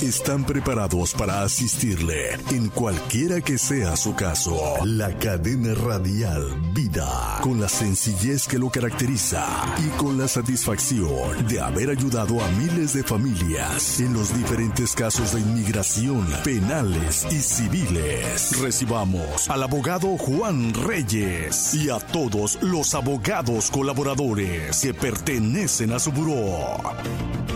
están preparados para asistirle en cualquiera que sea su caso. La cadena radial Vida, con la sencillez que lo caracteriza y con la satisfacción de haber ayudado a miles de familias en los diferentes casos de inmigración, penales y civiles. Recibamos al abogado Juan Reyes y a todos los abogados colaboradores que pertenecen a su buró.